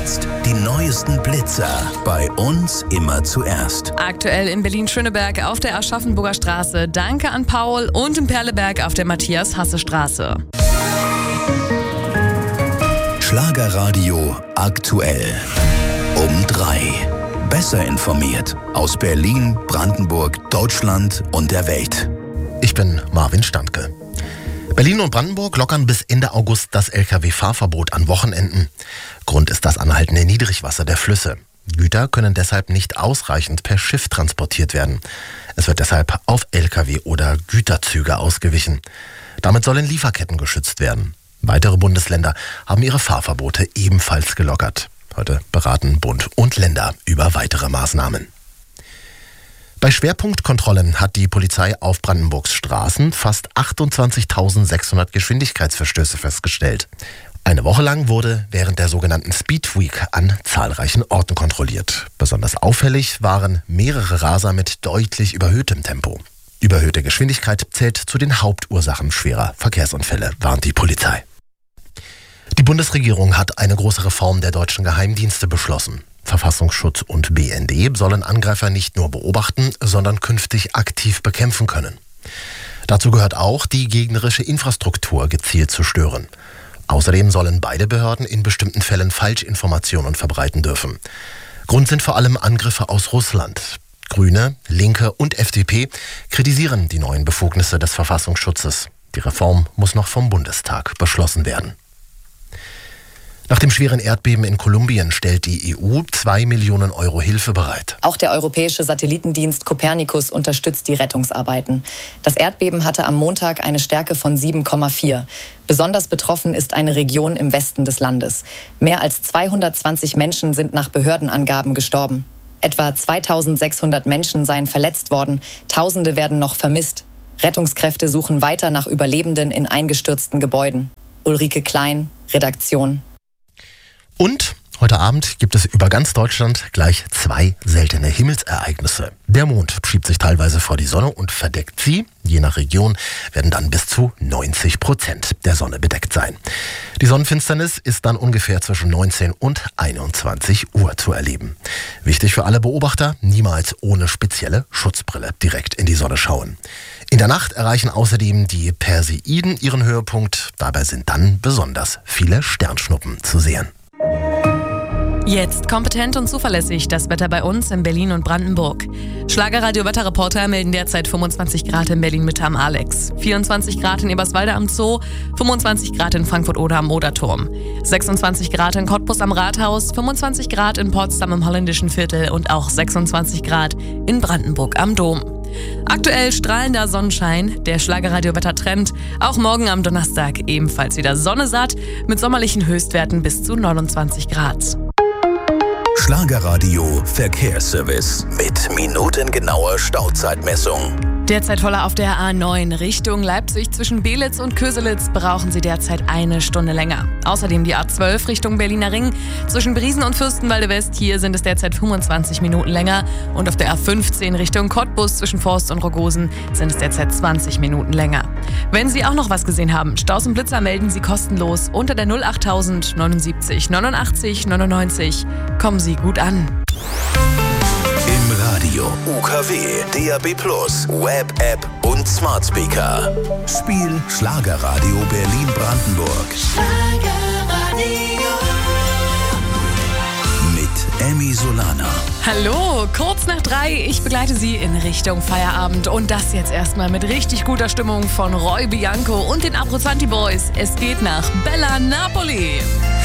jetzt die neuesten Blitzer bei uns immer zuerst. Aktuell in Berlin-Schöneberg auf der Aschaffenburger Straße. Danke an Paul. Und in Perleberg auf der Matthias-Hasse-Straße. Schlagerradio aktuell. Um 3. Besser informiert aus Berlin, Brandenburg, Deutschland und der Welt. Ich bin Marvin Standke. Berlin und Brandenburg lockern bis Ende August das Lkw-Fahrverbot an Wochenenden. Grund ist das anhaltende Niedrigwasser der Flüsse. Güter können deshalb nicht ausreichend per Schiff transportiert werden. Es wird deshalb auf Lkw oder Güterzüge ausgewichen. Damit sollen Lieferketten geschützt werden. Weitere Bundesländer haben ihre Fahrverbote ebenfalls gelockert. Heute beraten Bund und Länder über weitere Maßnahmen. Bei Schwerpunktkontrollen hat die Polizei auf Brandenburgs Straßen fast 28.600 Geschwindigkeitsverstöße festgestellt. Eine Woche lang wurde während der sogenannten Speed Week an zahlreichen Orten kontrolliert. Besonders auffällig waren mehrere Raser mit deutlich überhöhtem Tempo. Überhöhte Geschwindigkeit zählt zu den Hauptursachen schwerer Verkehrsunfälle, warnt die Polizei. Die Bundesregierung hat eine große Reform der deutschen Geheimdienste beschlossen. Verfassungsschutz und BND sollen Angreifer nicht nur beobachten, sondern künftig aktiv bekämpfen können. Dazu gehört auch, die gegnerische Infrastruktur gezielt zu stören. Außerdem sollen beide Behörden in bestimmten Fällen Falschinformationen verbreiten dürfen. Grund sind vor allem Angriffe aus Russland. Grüne, Linke und FDP kritisieren die neuen Befugnisse des Verfassungsschutzes. Die Reform muss noch vom Bundestag beschlossen werden. Nach dem schweren Erdbeben in Kolumbien stellt die EU 2 Millionen Euro Hilfe bereit. Auch der europäische Satellitendienst Copernicus unterstützt die Rettungsarbeiten. Das Erdbeben hatte am Montag eine Stärke von 7,4. Besonders betroffen ist eine Region im Westen des Landes. Mehr als 220 Menschen sind nach Behördenangaben gestorben. Etwa 2.600 Menschen seien verletzt worden. Tausende werden noch vermisst. Rettungskräfte suchen weiter nach Überlebenden in eingestürzten Gebäuden. Ulrike Klein, Redaktion. Und heute Abend gibt es über ganz Deutschland gleich 2 seltene Himmelsereignisse. Der Mond schiebt sich teilweise vor die Sonne und verdeckt sie. Je nach Region werden dann bis zu 90% der Sonne bedeckt sein. Die Sonnenfinsternis ist dann ungefähr zwischen 19 und 21 Uhr zu erleben. Wichtig für alle Beobachter, niemals ohne spezielle Schutzbrille direkt in die Sonne schauen. In der Nacht erreichen außerdem die Perseiden ihren Höhepunkt. Dabei sind dann besonders viele Sternschnuppen zu sehen. Jetzt kompetent und zuverlässig das Wetter bei uns in Berlin und Brandenburg. Schlagerradio-Wetterreporter melden derzeit 25 Grad in Berlin-Mitte am Alex, 24 Grad in Eberswalde am Zoo, 25 Grad in Frankfurt-Oder am Oderturm, 26 Grad in Cottbus am Rathaus, 25 Grad in Potsdam im Holländischen Viertel und auch 26 Grad in Brandenburg am Dom. Aktuell strahlender Sonnenschein, der Schlagerradio-Wettertrend. Auch morgen am Donnerstag ebenfalls wieder sonnesatt mit sommerlichen Höchstwerten bis zu 29 Grad. Schlagerradio Verkehrsservice mit minutengenauer Stauzeitmessung. Derzeit voller auf der A9 Richtung Leipzig zwischen Belitz und Köselitz brauchen Sie derzeit 1 Stunde länger. Außerdem die A12 Richtung Berliner Ring zwischen Briesen und Fürstenwalde West. Hier sind es derzeit 25 Minuten länger. Und auf der A15 Richtung Cottbus zwischen Forst und Rogosen sind es derzeit 20 Minuten länger. Wenn Sie auch noch was gesehen haben, Staus und Blitzer melden Sie kostenlos unter der 08000 79 89 99. Kommen Sie gut an. Im Radio, UKW, DAB+, Web-App und Smart Speaker. Spiel Schlagerradio Berlin-Brandenburg. Mit Emmy Solana. Hallo, kurz nach 3. Ich begleite Sie in Richtung Feierabend. Und das jetzt erstmal mit richtig guter Stimmung von Roy Bianco und den Abruzzanti Boys. Es geht nach Bella Napoli.